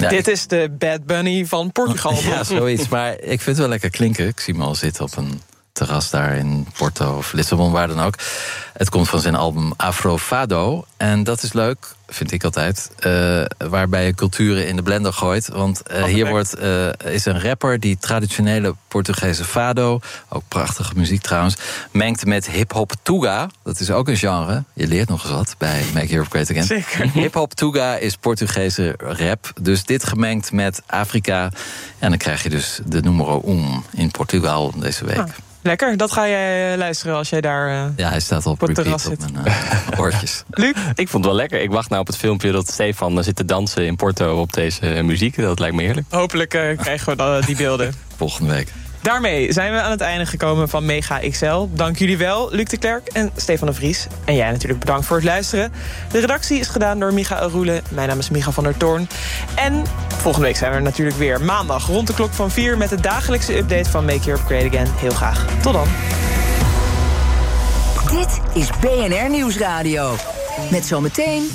Ja, Dit is de Bad Bunny van Portugal. Ja, zoiets. Maar ik vind het wel lekker klinken. Ik zie hem al zitten op een terras daar in Porto of Lissabon, waar dan ook. Het komt van zijn album Afro Fado. En dat is leuk, vind ik altijd, waarbij je culturen in de blender gooit. Want hier is een rapper die traditionele Portugese fado, ook prachtige muziek trouwens, mengt met hip-hop tuga. Dat is ook een genre. Je leert nog eens wat bij Make Europe Great Again. Zeker. Hip-hop tuga is Portugese rap. Dus dit gemengd met Afrika. En dan krijg je dus de numero 1 in Portugal deze week. Lekker, dat ga jij luisteren als jij daar ja, hij staat al op repeat op mijn oortjes. Luc? Ik vond het wel lekker. Ik wacht nou op het filmpje dat Stefan zit te dansen in Porto op deze muziek. Dat lijkt me heerlijk. Hopelijk krijgen we die beelden. Volgende week. Daarmee zijn we aan het einde gekomen van Mega XL. Dank jullie wel, Luc de Klerk en Stefan de Vries. En jij natuurlijk bedankt voor het luisteren. De redactie is gedaan door Michael Roelen. Mijn naam is Micha van der Toorn. En volgende week zijn we natuurlijk weer maandag rond de klok van 4... met de dagelijkse update van Make Europe Great Again. Heel graag. Tot dan. Dit is BNR Nieuwsradio. Met zometeen